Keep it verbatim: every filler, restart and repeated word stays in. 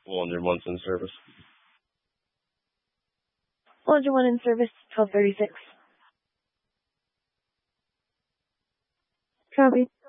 four hundred months in service. four hundred one in service, twelve thirty-six. Copy.